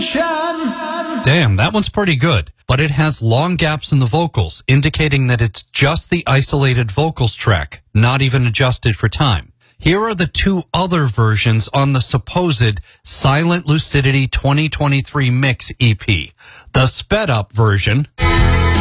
Damn, that one's pretty good, but it has long gaps in the vocals, indicating that it's just the isolated vocals track, not even adjusted for time. Here are the two other versions on the supposed Silent Lucidity 2023 Mix EP. The sped up version